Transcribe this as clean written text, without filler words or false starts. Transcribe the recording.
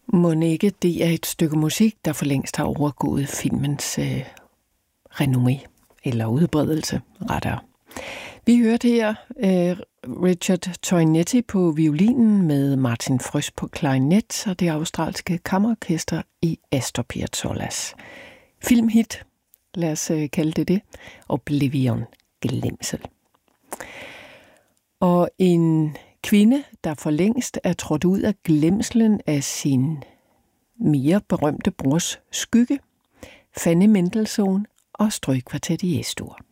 Mon ikke det er et stykke musik, der for længst har overgået filmens renommé, eller udbredelse, rettere. Vi hørte her Richard Toinette på violinen med Martin Frøs på klarinet og det australske kammerorkester i Astor Piazzollas filmhit, lad os kalde det, Oblivion, glemsel. Og en kvinde, der for længst er trådt ud af glemslen af sin mere berømte brors skygge, Fanny Mendelssohn og Strygkvartet i Es-dur.